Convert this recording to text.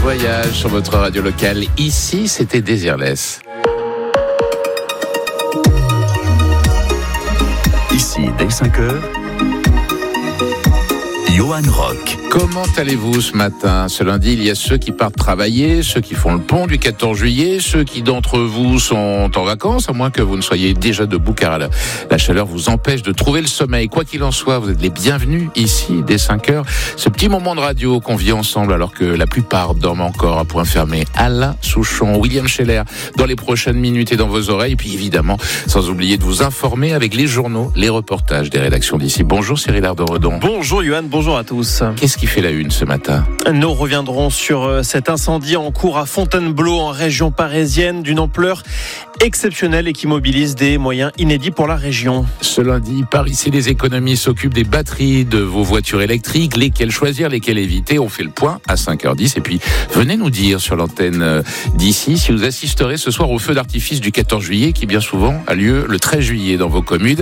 Voyage sur votre radio locale. Ici, c'était Désirless. Ici, dès 5h, Johan Rock. Comment allez-vous ce matin ? Ce lundi, il y a ceux qui partent travailler, ceux qui font le pont du 14 juillet, ceux qui d'entre vous sont en vacances, à moins que vous ne soyez déjà debout, car la chaleur vous empêche de trouver le sommeil. Quoi qu'il en soit, vous êtes les bienvenus ici, dès 5h. Ce petit moment de radio qu'on vit ensemble, alors que la plupart dorment encore à point fermé. Alain Souchon, William Scheller, dans les prochaines minutes et dans vos oreilles. Et puis évidemment, sans oublier de vous informer avec les journaux, les reportages des rédactions d'ici. Bonjour Cyril Ardo-Redon. Bonjour Johan, bonjour à tous. Qu'est-ce qui fait la une ce matin ? Nous reviendrons sur cet incendie en cours à Fontainebleau, en région parisienne, d'une ampleur exceptionnelle et qui mobilise des moyens inédits pour la région. Ce lundi, par ici, les économies s'occupent des batteries de vos voitures électriques. Lesquelles choisir, lesquelles éviter ? On fait le point à 5h10. Et puis, venez nous dire sur l'antenne d'ici si vous assisterez ce soir au feu d'artifice du 14 juillet qui bien souvent a lieu le 13 juillet dans vos communes.